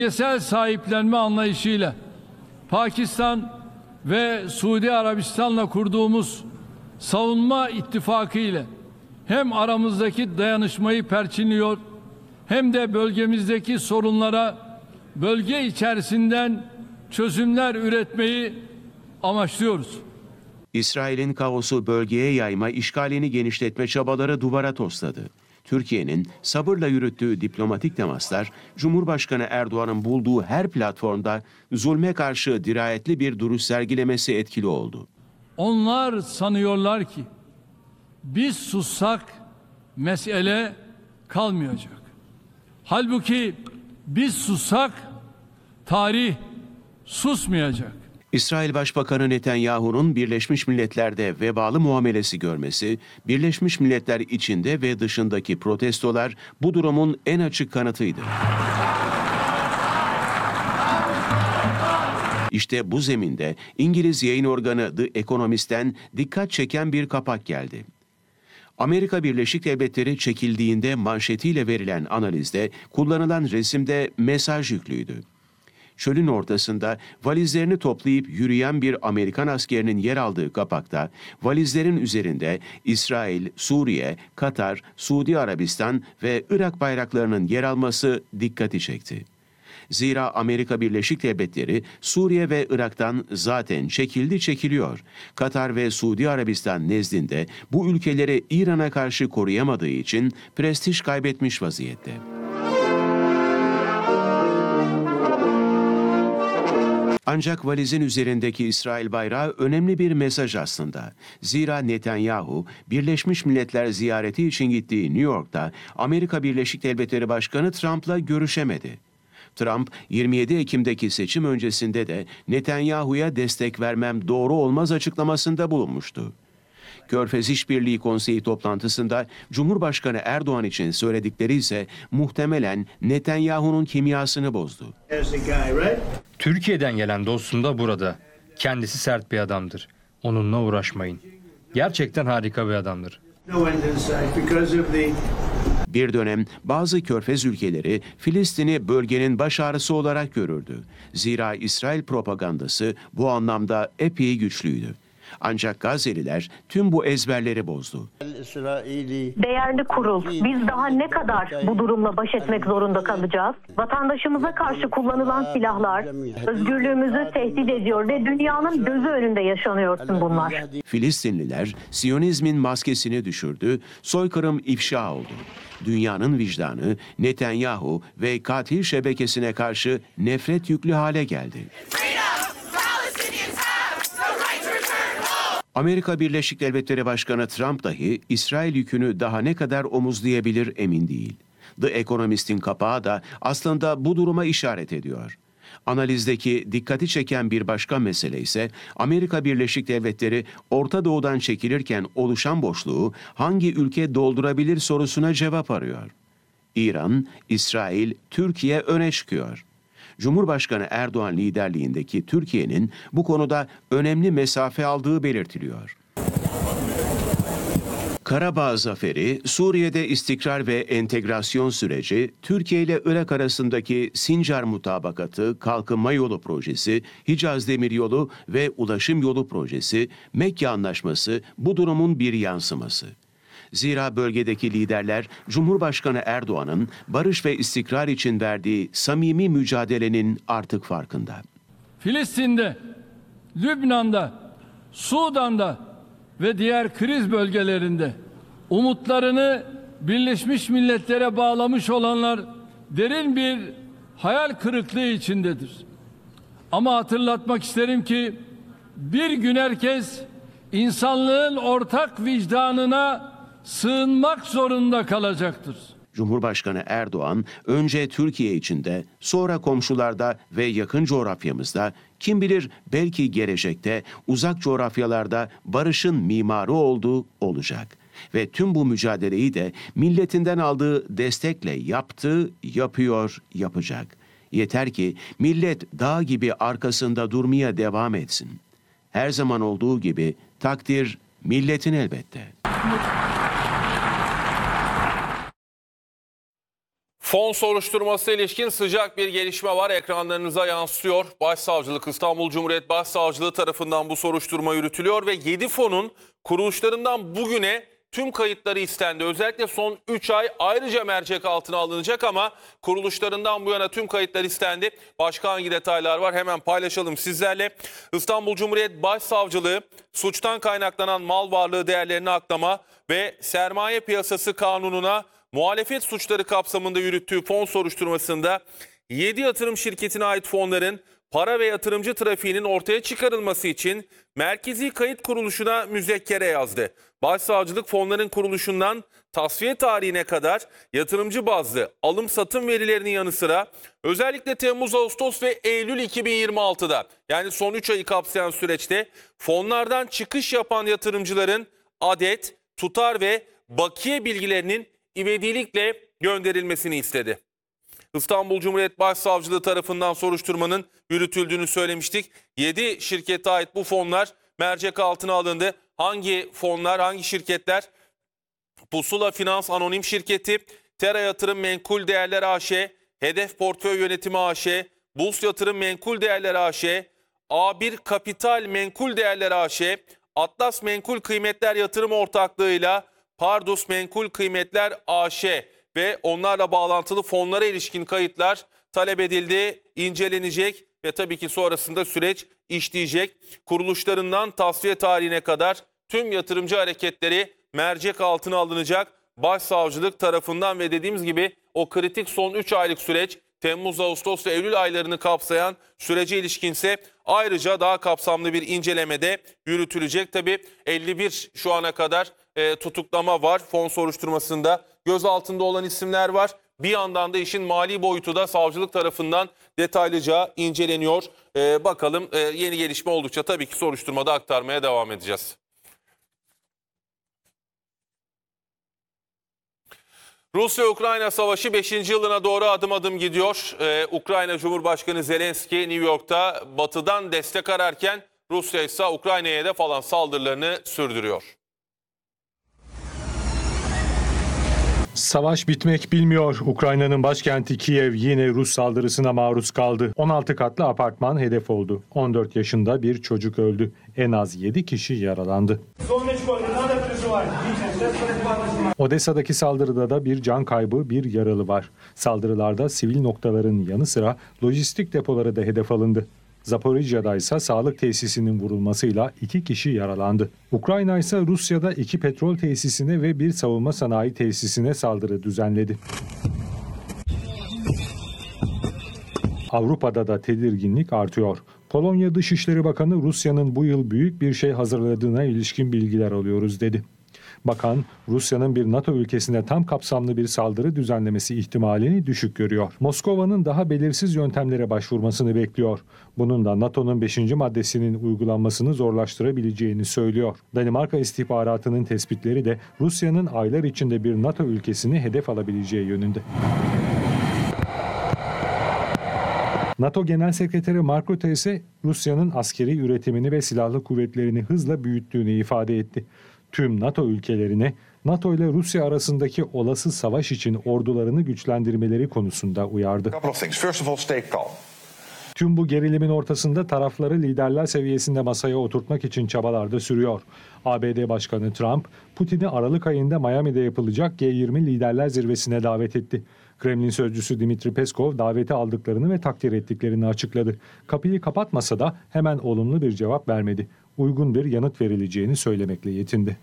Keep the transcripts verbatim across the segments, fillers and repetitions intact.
bölgesel sahiplenme anlayışıyla Pakistan ve Suudi Arabistan'la kurduğumuz savunma ittifakı ile hem aramızdaki dayanışmayı perçinliyor hem de bölgemizdeki sorunlara bölge içerisinden çözümler üretmeyi amaçlıyoruz. İsrail'in kaosu bölgeye yayma, işgalini genişletme çabaları duvara tosladı. Türkiye'nin sabırla yürüttüğü diplomatik temaslar, Cumhurbaşkanı Erdoğan'ın bulduğu her platformda zulme karşı dirayetli bir duruş sergilemesi etkili oldu. Onlar sanıyorlar ki biz sussak mesele kalmayacak. Halbuki biz sussak tarih susmayacak. İsrail Başbakanı Netanyahu'nun Birleşmiş Milletler'de vebalı muamelesi görmesi, Birleşmiş Milletler içinde ve dışındaki protestolar bu durumun en açık kanıtıydı. İşte bu zeminde İngiliz yayın organı The Economist'ten dikkat çeken bir kapak geldi. Amerika Birleşik Devletleri çekildiğinde manşetiyle verilen analizde kullanılan resimde mesaj yüklüydü. Çölün ortasında valizlerini toplayıp yürüyen bir Amerikan askerinin yer aldığı kapakta valizlerin üzerinde İsrail, Suriye, Katar, Suudi Arabistan ve Irak bayraklarının yer alması dikkati çekti. Zira Amerika Birleşik Devletleri Suriye ve Irak'tan zaten çekildi çekiliyor. Katar ve Suudi Arabistan nezdinde bu ülkeleri İran'a karşı koruyamadığı için prestij kaybetmiş vaziyette. Ancak valizin üzerindeki İsrail bayrağı önemli bir mesaj aslında. Zira Netanyahu, Birleşmiş Milletler ziyareti için gittiği New York'ta Amerika Birleşik Devletleri Başkanı Trump'la görüşemedi. Trump, yirmi yedi Ekim'deki seçim öncesinde de Netanyahu'ya destek vermem doğru olmaz açıklamasında bulunmuştu. Körfez İşbirliği Konseyi toplantısında Cumhurbaşkanı Erdoğan için söyledikleri ise muhtemelen Netanyahu'nun kimyasını bozdu. Türkiye'den gelen dostum da burada. Kendisi sert bir adamdır. Onunla uğraşmayın. Gerçekten harika bir adamdır. Bir dönem bazı Körfez ülkeleri Filistin'i bölgenin baş ağrısı olarak görürdü. Zira İsrail propagandası bu anlamda epey güçlüydü. Ancak Gazze'liler tüm bu ezberleri bozdu. Değerli kurul, biz daha ne kadar bu durumla baş etmek zorunda kalacağız? Vatandaşımıza karşı kullanılan silahlar özgürlüğümüzü tehdit ediyor ve dünyanın gözü önünde yaşanıyorsun bunlar. Filistinliler Siyonizmin maskesini düşürdü, soykırım ifşa oldu. Dünyanın vicdanı Netanyahu ve katil şebekesine karşı nefret yüklü hale geldi. Amerika Birleşik Devletleri Başkanı Trump dahi İsrail yükünü daha ne kadar omuzlayabilir emin değil. The Economist'in kapağı da aslında bu duruma işaret ediyor. Analizdeki dikkati çeken bir başka mesele ise Amerika Birleşik Devletleri Orta Doğu'dan çekilirken oluşan boşluğu hangi ülke doldurabilir sorusuna cevap arıyor. İran, İsrail, Türkiye öne çıkıyor. Cumhurbaşkanı Erdoğan liderliğindeki Türkiye'nin bu konuda önemli mesafe aldığı belirtiliyor. Karabağ zaferi, Suriye'de istikrar ve entegrasyon süreci, Türkiye ile Irak arasındaki Sincar Mutabakatı, Kalkınma Yolu Projesi, Hicaz Demiryolu ve Ulaşım Yolu Projesi, Mekke Anlaşması bu durumun bir yansıması. Zira bölgedeki liderler Cumhurbaşkanı Erdoğan'ın barış ve istikrar için verdiği samimi mücadelenin artık farkında. Filistin'de, Lübnan'da, Sudan'da ve diğer kriz bölgelerinde umutlarını Birleşmiş Milletler'e bağlamış olanlar derin bir hayal kırıklığı içindedir. Ama hatırlatmak isterim ki bir gün herkes insanlığın ortak vicdanına sığınmak zorunda kalacaktır. Cumhurbaşkanı Erdoğan önce Türkiye içinde, sonra komşularda ve yakın coğrafyamızda, kim bilir belki gelecekte uzak coğrafyalarda barışın mimarı olduğu olacak. Ve tüm bu mücadeleyi de milletinden aldığı destekle yaptı, yapıyor, yapacak. Yeter ki millet dağ gibi arkasında durmaya devam etsin. Her zaman olduğu gibi takdir milletin elbette. Fon soruşturması ilişkin sıcak bir gelişme var. Ekranlarınıza yansıyor. Başsavcılık, İstanbul Cumhuriyet Başsavcılığı tarafından bu soruşturma yürütülüyor ve yedi fonun kuruluşlarından bugüne tüm kayıtları istendi. Özellikle son üç ay ayrıca mercek altına alınacak ama kuruluşlarından bu yana tüm kayıtlar istendi. Başka hangi detaylar var hemen paylaşalım sizlerle. İstanbul Cumhuriyet Başsavcılığı suçtan kaynaklanan mal varlığı değerlerini aklama ve sermaye piyasası kanununa muhalefet suçları kapsamında yürüttüğü fon soruşturmasında yedi yatırım şirketine ait fonların para ve yatırımcı trafiğinin ortaya çıkarılması için Merkezi Kayıt Kuruluşu'na müzekkere yazdı. Başsavcılık fonların kuruluşundan tasfiye tarihine kadar yatırımcı bazlı alım-satım verilerinin yanı sıra özellikle Temmuz, Ağustos ve Eylül iki bin yirmi altıda yani son üç ayı kapsayan süreçte fonlardan çıkış yapan yatırımcıların adet, tutar ve bakiye bilgilerinin ivedilikle gönderilmesini istedi. İstanbul Cumhuriyet Başsavcılığı tarafından soruşturmanın yürütüldüğünü söylemiştik. yedi şirkete ait bu fonlar mercek altına alındı. Hangi fonlar, hangi şirketler? Pusula Finans Anonim Şirketi, Tera Yatırım Menkul Değerler A Ş, Hedef Portföy Yönetimi A Ş, Buls Yatırım Menkul Değerler A Ş, A bir Kapital Menkul Değerler A Ş, Atlas Menkul Kıymetler Yatırım Ortaklığı'yla Pardus Menkul Kıymetler A Ş ve onlarla bağlantılı fonlara ilişkin kayıtlar talep edildi, incelenecek ve tabii ki sonrasında süreç işleyecek. Kuruluşlarından tasfiye tarihine kadar tüm yatırımcı hareketleri mercek altına alınacak Başsavcılık tarafından ve dediğimiz gibi o kritik son üç aylık süreç Temmuz, Ağustos ve Eylül aylarını kapsayan sürece ilişkinse ayrıca daha kapsamlı bir incelemede yürütülecek. Tabii elli bir şu ana kadar e, tutuklama var fon soruşturmasında. Gözaltında olan isimler var. Bir yandan da işin mali boyutu da savcılık tarafından detaylıca inceleniyor. E, bakalım e, yeni gelişme oldukça tabii ki soruşturmada aktarmaya devam edeceğiz. Rusya-Ukrayna savaşı beşinci yılına doğru adım adım gidiyor. Ee, Ukrayna Cumhurbaşkanı Zelenski New York'ta batıdan destek ararken Rusya ise Ukrayna'ya da falan saldırılarını sürdürüyor. Savaş bitmek bilmiyor. Ukrayna'nın başkenti Kiev yine Rus saldırısına maruz kaldı. on altı katlı apartman hedef oldu. on dört yaşında bir çocuk öldü. En az yedi kişi yaralandı. Odessa'daki saldırıda da bir can kaybı, bir yaralı var. Saldırılarda sivil noktaların yanı sıra lojistik depoları da hedef alındı. Zaporijya'da ise sağlık tesisinin vurulmasıyla iki kişi yaralandı. Ukrayna ise Rusya'da iki petrol tesisine ve bir savunma sanayi tesisine saldırı düzenledi. Avrupa'da da tedirginlik artıyor. Polonya Dışişleri Bakanı Rusya'nın bu yıl büyük bir şey hazırladığına ilişkin bilgiler alıyoruz dedi. Bakan, Rusya'nın bir NATO ülkesine tam kapsamlı bir saldırı düzenlemesi ihtimalini düşük görüyor. Moskova'nın daha belirsiz yöntemlere başvurmasını bekliyor. Bunun da NATO'nun beşinci maddesinin uygulanmasını zorlaştırabileceğini söylüyor. Danimarka istihbaratının tespitleri de Rusya'nın aylar içinde bir NATO ülkesini hedef alabileceği yönünde. NATO Genel Sekreteri Mark Rutte ise Rusya'nın askeri üretimini ve silahlı kuvvetlerini hızla büyüttüğünü ifade etti. Tüm NATO ülkelerine NATO ile Rusya arasındaki olası savaş için ordularını güçlendirmeleri konusunda uyardı. Tüm bu gerilimin ortasında tarafları liderler seviyesinde masaya oturtmak için çabalar da sürüyor. A B D Başkanı Trump, Putin'i Aralık ayında Miami'de yapılacak G yirmi liderler zirvesine davet etti. Kremlin sözcüsü Dmitri Peskov daveti aldıklarını ve takdir ettiklerini açıkladı. Kapıyı kapatmasa da hemen olumlu bir cevap vermedi. Uygun bir yanıt verileceğini söylemekle yetindi.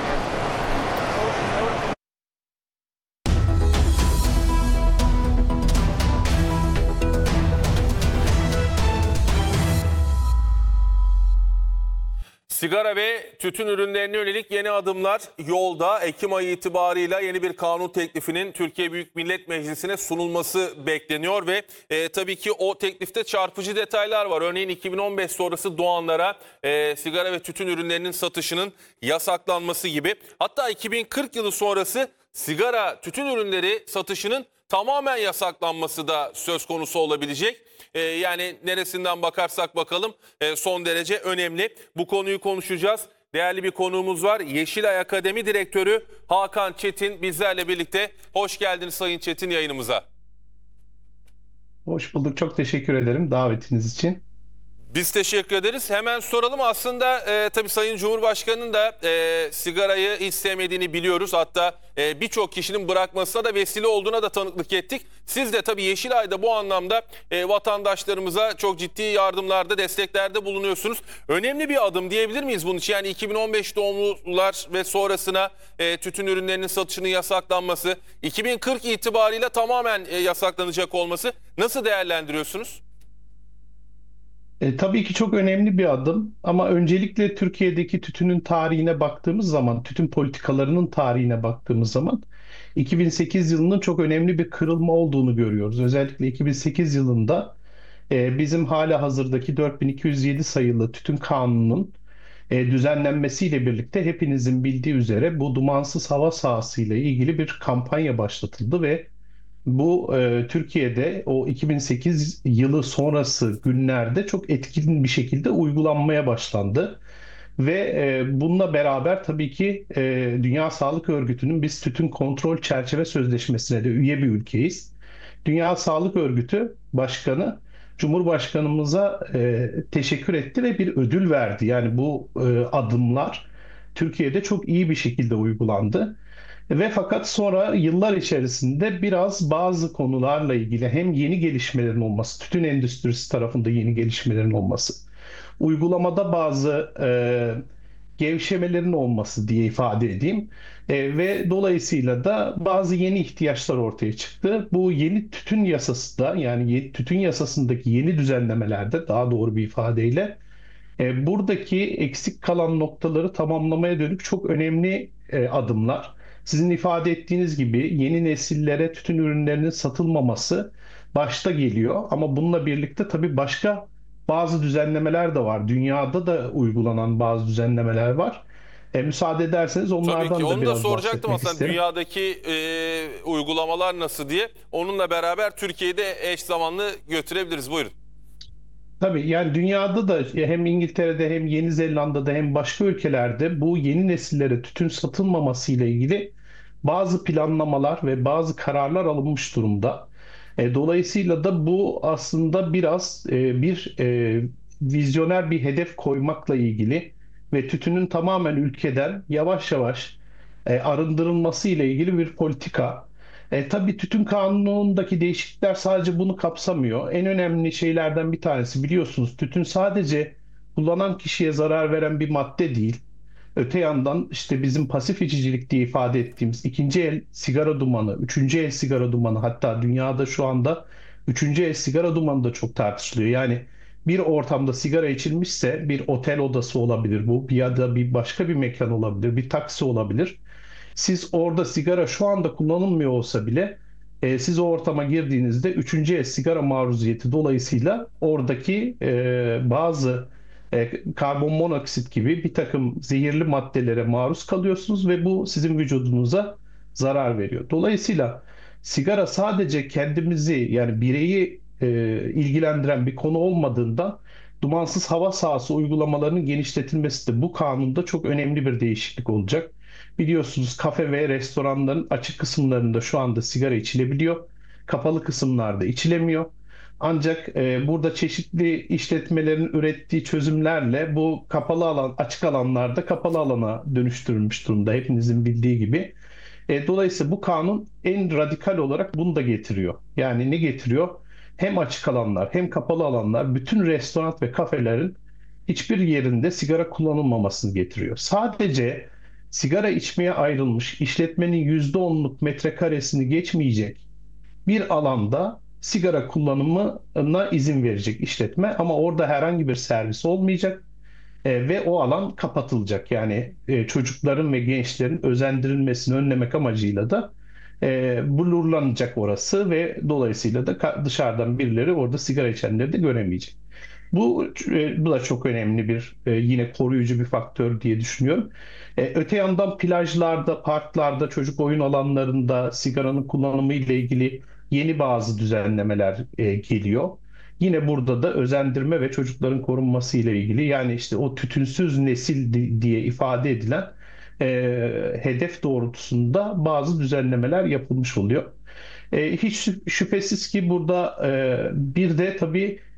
Sigara ve tütün ürünlerine yönelik yeni adımlar yolda. Ekim ayı itibarıyla yeni bir kanun teklifinin Türkiye Büyük Millet Meclisi'ne sunulması bekleniyor ve e, tabii ki o teklifte çarpıcı detaylar var. Örneğin iki bin on beş sonrası doğanlara e, sigara ve tütün ürünlerinin satışının yasaklanması gibi. Hatta iki bin kırk yılı sonrası sigara, tütün ürünleri satışının tamamen yasaklanması da söz konusu olabilecek. Ee, yani neresinden bakarsak bakalım e, son derece önemli. Bu konuyu konuşacağız. Değerli bir konuğumuz var. Yeşilay Akademi Direktörü Hakan Çetin bizlerle birlikte. Hoş geldiniz Sayın Çetin yayınımıza. Hoş bulduk. Çok teşekkür ederim davetiniz için. Biz teşekkür ederiz. Hemen soralım. Aslında e, tabii Sayın Cumhurbaşkanı'nın da e, sigarayı hiç sevmediğini biliyoruz. Hatta e, birçok kişinin bırakmasına da vesile olduğuna da tanıklık ettik. Siz de tabii Yeşilay'da bu anlamda e, vatandaşlarımıza çok ciddi yardımlarda, desteklerde bulunuyorsunuz. Önemli bir adım diyebilir miyiz bunun için? Yani iki bin on beş doğumlular ve sonrasına e, tütün ürünlerinin satışının yasaklanması, iki bin kırk itibariyle tamamen e, yasaklanacak olması nasıl değerlendiriyorsunuz? E, tabii ki çok önemli bir adım ama öncelikle Türkiye'deki tütünün tarihine baktığımız zaman, tütün politikalarının tarihine baktığımız zaman iki bin sekiz yılının çok önemli bir kırılma olduğunu görüyoruz. Özellikle iki bin sekiz yılında e, bizim hala hazırdaki dört bin iki yüz yedi sayılı tütün kanununun e, düzenlenmesiyle birlikte hepinizin bildiği üzere bu dumansız hava sahası ile ilgili bir kampanya başlatıldı ve bu e, Türkiye'de o iki bin sekiz yılı sonrası günlerde çok etkin bir şekilde uygulanmaya başlandı. Ve e, bununla beraber tabii ki e, Dünya Sağlık Örgütü'nün biz Tütün Kontrol Çerçeve Sözleşmesi'ne de üye bir ülkeyiz. Dünya Sağlık Örgütü Başkanı Cumhurbaşkanımıza e, teşekkür etti ve bir ödül verdi. Yani bu e, adımlar Türkiye'de çok iyi bir şekilde uygulandı. Ve fakat sonra yıllar içerisinde biraz bazı konularla ilgili hem yeni gelişmelerin olması, tütün endüstrisi tarafında yeni gelişmelerin olması, uygulamada bazı e, gevşemelerin olması diye ifade edeyim. E, ve dolayısıyla da bazı yeni ihtiyaçlar ortaya çıktı. Bu yeni tütün yasası da yani ye- tütün yasasındaki yeni düzenlemelerde daha doğru bir ifadeyle e, buradaki eksik kalan noktaları tamamlamaya dönük çok önemli e, adımlar. Sizin ifade ettiğiniz gibi yeni nesillere tütün ürünlerinin satılmaması başta geliyor. Ama bununla birlikte tabii başka bazı düzenlemeler de var. Dünyada da uygulanan bazı düzenlemeler var. E, müsaade ederseniz Tabii onlardan ki da onu da biraz soracaktım bahsetmek aslında isterim. dünyadaki e, uygulamalar nasıl diye. Onunla beraber Türkiye'de eş zamanlı götürebiliriz. Buyurun. Tabii yani dünyada da hem İngiltere'de hem Yeni Zelanda'da hem başka ülkelerde bu yeni nesillere tütün satılmaması ile ilgili bazı planlamalar ve bazı kararlar alınmış durumda. E, dolayısıyla da bu aslında biraz e, bir e, vizyoner bir hedef koymakla ilgili ve tütünün tamamen ülkeden yavaş yavaş e, arındırılması ile ilgili bir politika. E, tabii tütün kanunundaki değişiklikler sadece bunu kapsamıyor. En önemli şeylerden bir tanesi biliyorsunuz tütün sadece kullanan kişiye zarar veren bir madde değil. Öte yandan işte bizim pasif içicilik diye ifade ettiğimiz ikinci el sigara dumanı, üçüncü el sigara dumanı hatta dünyada şu anda üçüncü el sigara dumanı da çok tartışılıyor. Yani bir ortamda sigara içilmişse bir otel odası olabilir bu ya da bir başka bir mekan olabilir, bir taksi olabilir. Siz orada sigara şu anda kullanılmıyor olsa bile e, siz o ortama girdiğinizde üçüncü el sigara maruziyeti dolayısıyla oradaki e, bazı e, karbon monoksit gibi bir takım zehirli maddelere maruz kalıyorsunuz ve bu sizin vücudunuza zarar veriyor. Dolayısıyla sigara sadece kendimizi yani bireyi e, ilgilendiren bir konu olmadığından dumansız hava sahası uygulamalarının genişletilmesi de bu kanunda çok önemli bir değişiklik olacak. Biliyorsunuz kafe ve restoranların açık kısımlarında şu anda sigara içilebiliyor. Kapalı kısımlarda içilemiyor. Ancak e, burada çeşitli işletmelerin ürettiği çözümlerle bu kapalı alan, açık alanlarda kapalı alana dönüştürülmüş durumda hepinizin bildiği gibi. E, dolayısıyla bu kanun en radikal olarak bunu da getiriyor. Yani ne getiriyor? Hem açık alanlar hem kapalı alanlar bütün restoran ve kafelerin hiçbir yerinde sigara kullanılmamasını getiriyor. Sadece sigara içmeye ayrılmış işletmenin yüzde onluk metrekaresini geçmeyecek bir alanda sigara kullanımına izin verecek işletme ama orada herhangi bir servis olmayacak. E, ve o alan kapatılacak. Yani e, çocukların ve gençlerin özendirilmesini önlemek amacıyla da e, blurlanacak orası ve dolayısıyla da ka- dışarıdan birileri orada sigara içenleri de göremeyecek. Bu, e, bu da çok önemli bir e, yine koruyucu bir faktör diye düşünüyorum. E, öte yandan plajlarda, parklarda, çocuk oyun alanlarında sigaranın kullanımı ile ilgili yeni bazı düzenlemeler e, geliyor. Yine burada da özendirme ve çocukların korunması ile ilgili yani işte o tütünsüz nesil di- diye ifade edilen e, hedef doğrultusunda bazı düzenlemeler yapılmış oluyor. E, hiç şüphesiz ki burada e, bir de tabii